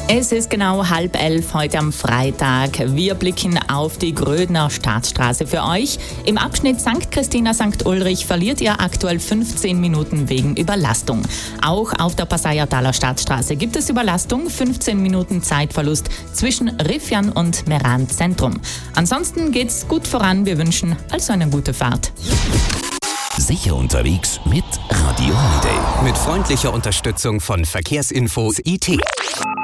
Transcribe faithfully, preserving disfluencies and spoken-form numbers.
Es ist genau halb elf heute am Freitag. Wir blicken auf die Grödner Staatsstraße für euch. Im Abschnitt Sankt Christina Sankt Ulrich verliert ihr aktuell fünfzehn Minuten wegen Überlastung. Auch auf der Passaiertaler Staatsstraße gibt es Überlastung, fünfzehn Minuten Zeitverlust zwischen Riffian und Meran Zentrum. Ansonsten geht's gut voran. Wir wünschen also eine gute Fahrt. Sicher unterwegs mit Radio Holiday. Mit freundlicher Unterstützung von Verkehrsinfo I T.